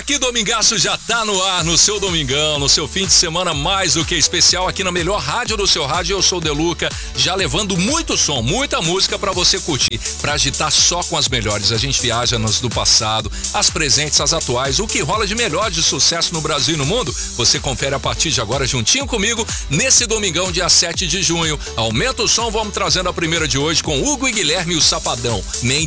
Que domingaço já tá no ar, no seu domingão, no seu fim de semana mais do que especial aqui na melhor rádio do seu rádio. Eu sou o Deluca, já levando muito som, muita música pra você curtir, pra agitar só com as melhores. A gente viaja nas do passado, as presentes, as atuais, o que rola de melhor de sucesso no Brasil e no mundo. Você confere a partir de agora juntinho comigo nesse domingão, dia 7 de junho. Aumenta o som, vamos trazendo a primeira de hoje com Hugo e Guilherme e o Sapadão. Mente